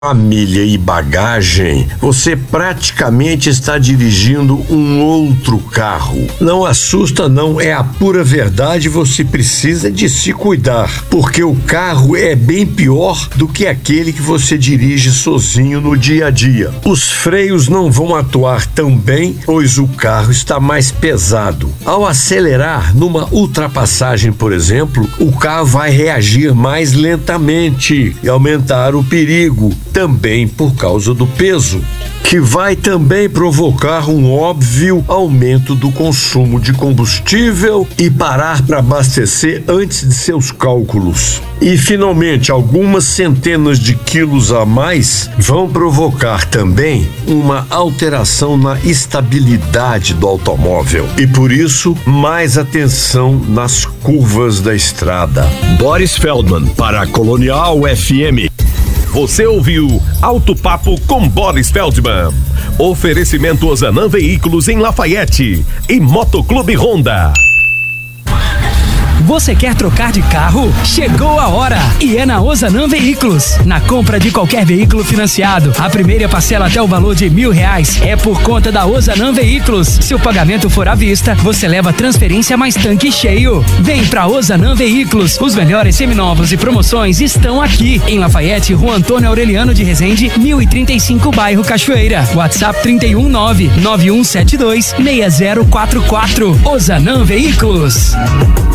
Família e bagagem, você praticamente está dirigindo um outro carro. Não assusta não, é a pura verdade, você precisa de se cuidar, porque o carro é bem pior do que aquele que você dirige sozinho no dia a dia. Os freios não vão atuar tão bem, pois o carro está mais pesado. Ao acelerar numa ultrapassagem, por exemplo, o carro vai reagir mais lentamente e aumentar o perigo, também por causa do peso, que vai também provocar um óbvio aumento do consumo de combustível e parar para abastecer antes de seus cálculos. E, finalmente, algumas centenas de quilos a mais vão provocar também uma alteração na estabilidade do automóvel. E, por isso, mais atenção nas curvas da estrada. Boris Feldman para a Colonial FM. Você ouviu Alto Papo com Boris Feldman. Oferecimento Ozanam Veículos em Lafayette e Motoclube Honda. Você quer trocar de carro? Chegou a hora! E é na Ozanam Veículos. Na compra de qualquer veículo financiado, a primeira parcela até o valor de R$1.000 é por conta da Ozanam Veículos. Se o pagamento for à vista, você leva transferência mais tanque cheio. Vem pra Ozanam Veículos. Os melhores seminovos e promoções estão aqui. Em Lafayette, Rua Antônio Aureliano de Resende, 1035, bairro Cachoeira. WhatsApp 319-9172-6044. Ozanam Veículos.